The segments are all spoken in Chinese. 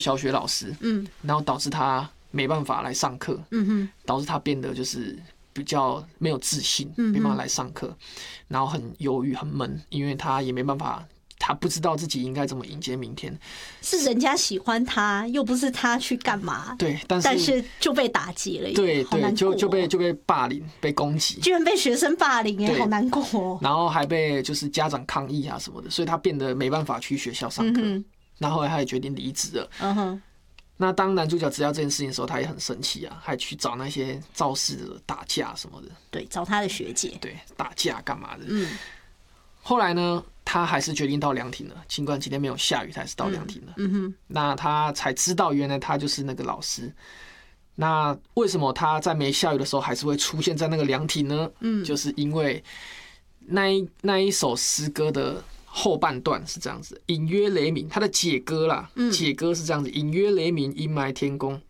小学老师，然后导致他没办法来上课，导致他变得就是比较没有自信，没办法来上课，然后很忧郁、很闷，因为他也没办法。他不知道自己应该怎么迎接明天， 是人家喜欢他，又不是他去干嘛。 对，但是就被打击了， 对对，就被霸凌、被攻击， 居然被学生霸凌，好难过哦。 然后还被就是家长抗议啊什么的，所以他变得没办法去学校上课。然后后来他也决定离职了。那当男主角知道这件事情的时候，他也很生气啊，还去找那些肇事的打架什么的。 对，找他的学姐。 对，打架干嘛的？后来呢？他还是决定到凉亭了，尽管今天没有下雨，他还是到凉亭了。那他才知道，原来他就是那个老师。那为什么他在没下雨的时候还是会出现在那个凉亭呢？就是因为那一首诗歌的后半段是这样子，隐约雷鸣，他的解歌啦，解歌是这样子，隐约雷鸣，阴霾天空。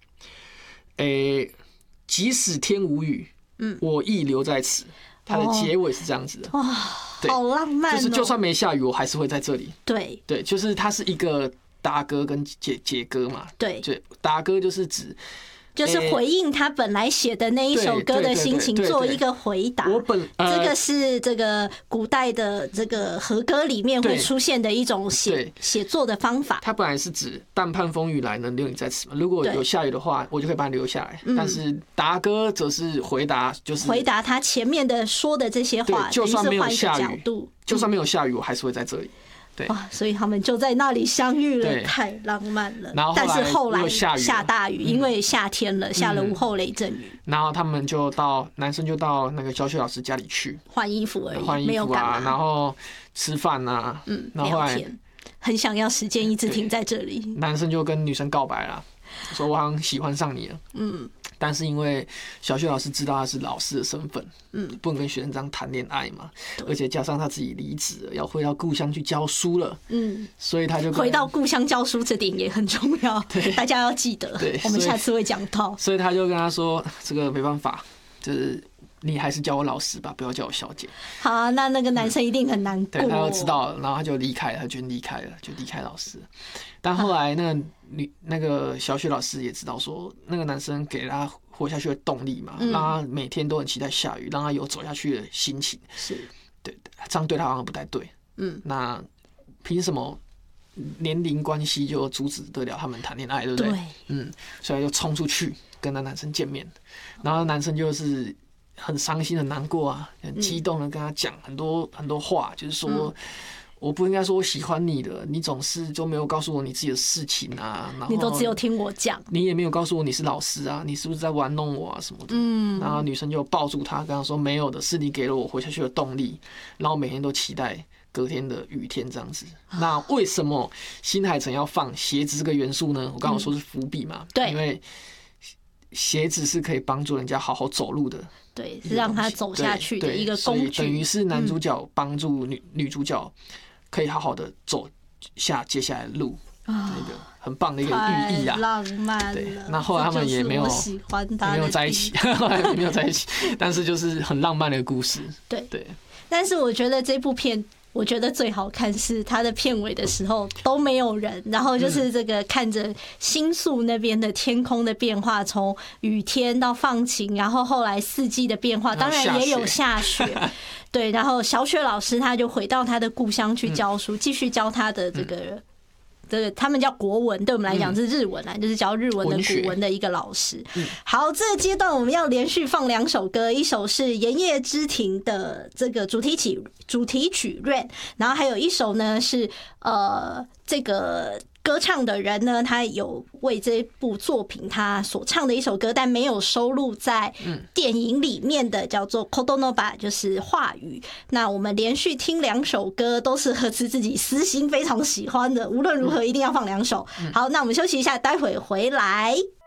即使天无雨，我亦留在此。它的结尾是这样子的， 哇，好浪漫哦！ 就算没下雨，我还是会在这里。 对， 就是它是一个达歌跟解歌嘛。对，达歌就是指。 就是回应他本来写的那一首歌的心情，做一个回答。这个是这个古代的这个和歌里面会出现的一种写作的方法。 它本来是指但盼风雨来，能留你在此嘛。如果有下雨的话，我就可以把你留下来。但是达歌则是回答，就是回答他前面的说的这些话， 就算没有下雨，就算没有下雨，我还是会在这里。 哇，所以他们就在那里相遇了，太浪漫了。但是后来下大雨，因为夏天了，下了午后雷阵雨。 然后他们男生就到那个小雪老师家里去换衣服而已， 换衣服啊，然后吃饭啊，然后后来很想要时间一直停在这里。 男生就跟女生告白了，说我好像喜欢上你了。但是因为小学老师知道他是老师的身份，不能跟学生这样谈恋爱嘛，而且加上他自己离职了，要回到故乡去教书了，所以他就回到故乡教书这点也很重要，大家要记得，我们下次会讲到。 所以他就跟他说，这个没办法，就是你还是叫我老师吧，不要叫我小姐。 好啊，那个男生一定很难过。 对，他就知道了，然后他就离开了，他决定离开了，就离开老师。但后来那个小雪老师也知道说，那个男生给他活下去的动力嘛，让他每天都很期待下雨，让他有走下去的心情。 是， 对，这样对他好像不太对。那凭什么年龄关系就阻止得了他们谈恋爱，对不对？对，所以就冲出去跟那男生见面，然后男生就是很伤心、很难过啊，很激动的跟他讲很多很多话，就是说。我不应该说我喜欢你的，你总是就没有告诉我你自己的事情啊，然后你都只有听我讲， 你也没有告诉我你是老师啊，你是不是在玩弄我啊什么的？然后女生就抱住他，跟他说没有的，是你给了我活下去的动力，然后每天都期待隔天的雨天这样子。那为什么新海诚要放鞋子这个元素呢？我刚刚说是伏笔嘛，因为鞋子是可以帮助人家好好走路的。 对，是让他走下去的一个工具， 等于是男主角帮助女主角可以好好的走下接下来的路，那个很棒的一个寓意啊， 浪漫了。 那后来他们也没有喜欢他， 没有在一起，后来也没有在一起，但是就是很浪漫的故事。 对。但是我觉得这部片，我觉得最好看是它的片尾的时候都没有人，然后就是这个看着新宿那边的天空的变化，从雨天到放晴，然后后来四季的变化，当然也有下雪。对，然后小雪老师他就回到他的故乡去教书，继续教他的这个他们叫国文，对我们来讲是日文啊，就是教日文的古文的一个老师。好，这个阶段我们要连续放2首歌，一首是《盐业之庭》的这个主题曲《Rain》，然后还有一首呢是这个歌唱的人呢，他有为这部作品他所唱的一首歌，但没有收录在电影里面的，叫做 Kodonoba， 就是话语。那我们连续听2首歌，都是和自己私心非常喜欢的，无论如何一定要放2首。好，那我们休息一下，待会回来。